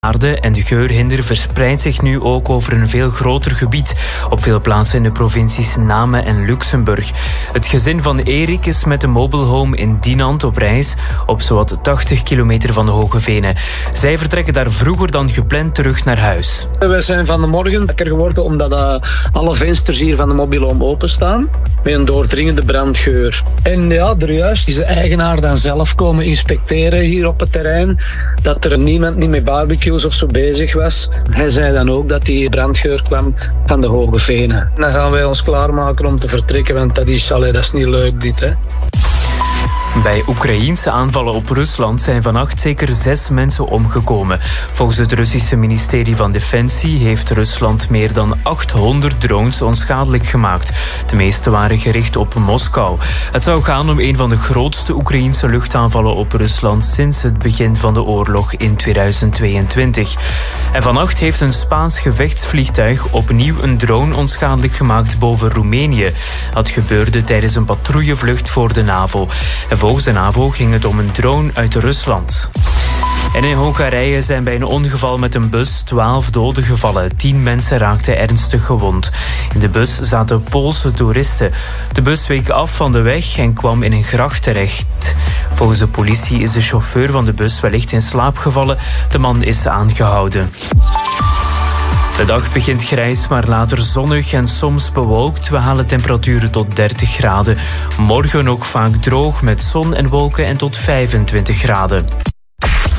Aarde en de geurhinder verspreidt zich nu ook over een veel groter gebied. Op veel plaatsen in de provincies Namen en Luxemburg. Het gezin van Erik is met de mobile home in Dinant op reis, op zowat 80 kilometer van de Hoge Venen. Zij vertrekken daar vroeger dan gepland terug naar huis. We zijn van de morgen wakker geworden omdat alle vensters hier van de mobile home openstaan. Met een doordringende brandgeur. En ja, er juist is de eigenaar dan zelf komen inspecteren hier op het terrein. Dat er niemand niet met barbecues of zo bezig was. Hij zei dan ook dat die brandgeur kwam van de Hoge Venen. Dan gaan wij ons klaarmaken om te vertrekken, want dat is niet leuk dit, hè. Bij Oekraïense aanvallen op Rusland zijn vannacht zeker 6 mensen omgekomen. Volgens het Russische ministerie van Defensie heeft Rusland meer dan 800 drones onschadelijk gemaakt. De meeste waren gericht op Moskou. Het zou gaan om een van de grootste Oekraïense luchtaanvallen op Rusland sinds het begin van de oorlog in 2022. En vannacht heeft een Spaans gevechtsvliegtuig opnieuw een drone onschadelijk gemaakt boven Roemenië. Dat gebeurde tijdens een patrouillevlucht voor de NAVO. En volgens de NAVO ging het om een drone uit Rusland. En in Hongarije zijn bij een ongeval met een bus 12 doden gevallen. 10 mensen raakten ernstig gewond. In de bus zaten Poolse toeristen. De bus week af van de weg en kwam in een gracht terecht. Volgens de politie is de chauffeur van de bus wellicht in slaap gevallen. De man is aangehouden. De dag begint grijs, maar later zonnig en soms bewolkt. We halen temperaturen tot 30 graden. Morgen nog vaak droog met zon en wolken en tot 25 graden.